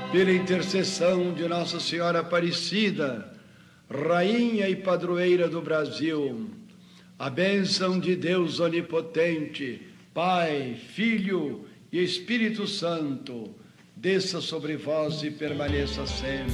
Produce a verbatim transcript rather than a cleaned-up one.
pela intercessão de Nossa Senhora Aparecida, Rainha e Padroeira do Brasil, a bênção de Deus Onipotente, Pai, Filho e Espírito Santo, desça sobre vós e permaneça sempre.